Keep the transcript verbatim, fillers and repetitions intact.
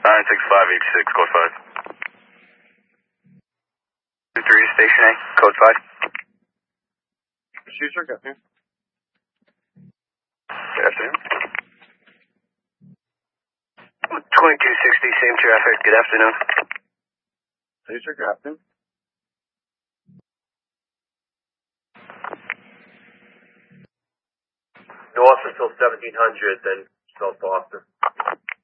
nine six five eight six, code five. two three, station A, code five. Shoot, sir, good afternoon. Good afternoon. twenty-two sixty, same traffic, good afternoon. Shoot, sir, good afternoon. North until seventeen hundred, then South Boston.